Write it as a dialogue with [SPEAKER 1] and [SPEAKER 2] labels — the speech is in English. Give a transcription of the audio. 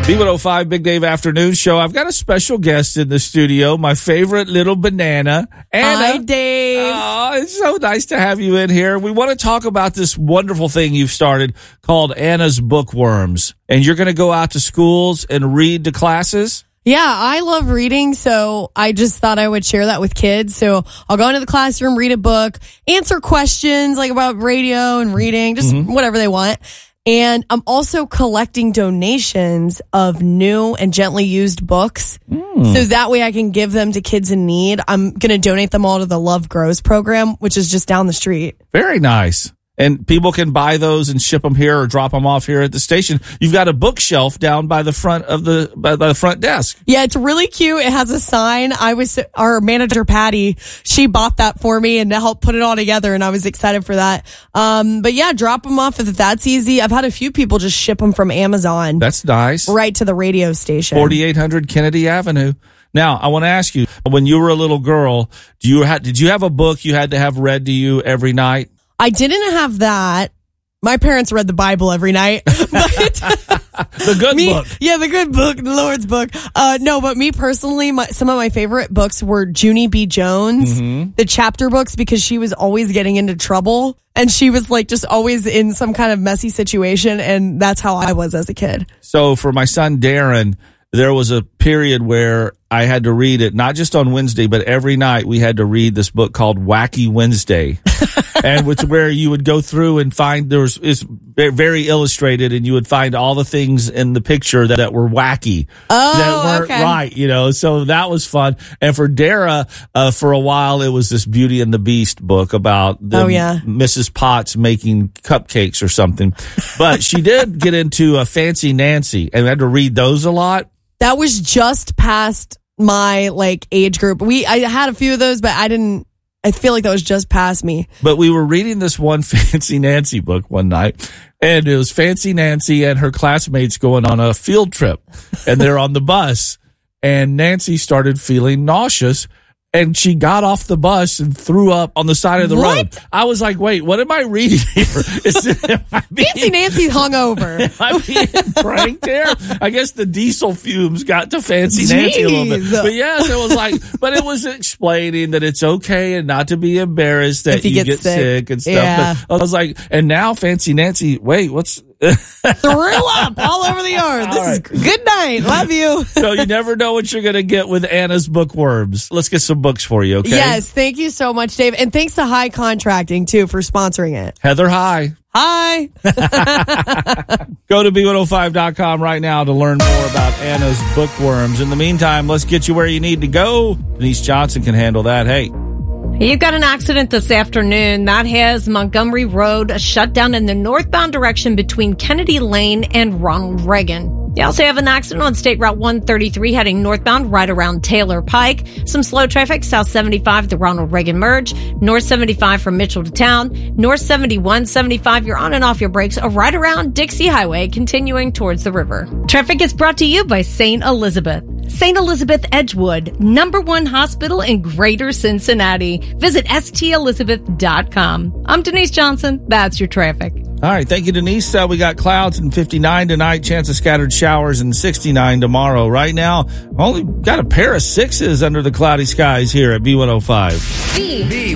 [SPEAKER 1] B105 Big Dave Afternoon Show. I've got a special guest in the studio, my favorite little banana, Anna.
[SPEAKER 2] Hi, Dave.
[SPEAKER 1] Oh, it's so nice to have you in here. We want to talk about this wonderful thing you've started called Anna's Bookworms. And you're going to go out to schools and read to classes?
[SPEAKER 2] Yeah, I love reading, so I just thought I would share that with kids. So I'll go into the classroom, read a book, answer questions like about radio and reading, just whatever they want. And I'm also collecting donations of new and gently used books. So that way I can give them to kids in need. I'm going to donate them all to the Love Grows program, which is just down the street.
[SPEAKER 1] Very nice. And people can buy those and ship them here or drop them off here at the station. You've got a bookshelf down by the front of by the front desk.
[SPEAKER 2] Yeah, it's really cute. It has a sign. Our manager, Patty, she bought that for me and helped put it all together, and I was excited for that. But yeah, drop them off if that's easy. I've had a few people just ship them from Amazon.
[SPEAKER 1] That's nice.
[SPEAKER 2] Right to the radio station.
[SPEAKER 1] 4800 Kennedy Avenue. Now, I want to ask you, when you were a little girl, did you have a book you had to have read to you every night?
[SPEAKER 2] I didn't have that. My parents read the Bible every night. But
[SPEAKER 1] The good book.
[SPEAKER 2] Yeah, the good book, the Lord's book. No, but me personally, some of my favorite books were Junie B. Jones, the chapter books, because she was always getting into trouble. And she was like just always in some kind of messy situation. And that's how I was as a kid.
[SPEAKER 1] So for my son, Darren, there was a period where I had to read it, not just on Wednesday, but every night we had to read this book called Wacky Wednesday. And which where you would go through and find it's very illustrated, and you would find all the things in the picture that were wacky, that weren't right, so that was fun. And for Dara, for a while, it was this Beauty and the Beast book about Mrs. Potts making cupcakes or something. But she did get into Fancy Nancy, and we had to read those a lot.
[SPEAKER 2] That was just past my age group. I had a few of those, but I feel like that was just past me.
[SPEAKER 1] But we were reading this one Fancy Nancy book one night, and it was Fancy Nancy and her classmates going on a field trip, and they're on the bus, and Nancy started feeling nauseous, and she got off the bus and threw up on the side of the road. I was like, wait, what am I reading here?
[SPEAKER 2] Fancy Nancy's hungover.
[SPEAKER 1] Am I being pranked here? I guess the diesel fumes got to Fancy Nancy a little bit. But yes, it was but it was explaining that it's okay and not to be embarrassed that you get sick and stuff.
[SPEAKER 2] Yeah.
[SPEAKER 1] But I was like, and now Fancy Nancy, wait, what's...
[SPEAKER 2] threw up all over the yard. This is good night. Love you.
[SPEAKER 1] So you never know what you're going to get with Anna's Bookworms. Let's get some books for you, okay?
[SPEAKER 2] Yes, thank you so much, Dave. And thanks to High Contracting, too, for sponsoring it.
[SPEAKER 1] Heather, hi.
[SPEAKER 2] Hi.
[SPEAKER 1] Go to B105.com right now to learn more about Anna's Bookworms. In the meantime, let's get you where you need to go. Denise Johnson can handle that. Hey.
[SPEAKER 3] You've got an accident this afternoon that has Montgomery Road shut down in the northbound direction between Kennedy Lane and Ronald Reagan. You also have an accident on State Route 133 heading northbound right around Taylor Pike. Some slow traffic, South 75, the Ronald Reagan merge. North 75 from Mitchell to Town. North 71, 75, you're on and off your brakes right around Dixie Highway, continuing towards the river. Traffic is brought to you by St. Elizabeth. St. Elizabeth Edgewood, #1 hospital in Greater Cincinnati. Visit stelizabeth.com. I'm Denise Johnson. That's your traffic.
[SPEAKER 1] All right. Thank you, Denise. We got clouds and 59 tonight, chance of scattered showers and 69 tomorrow. Right now, only got a pair of 6s under the cloudy skies here at B105.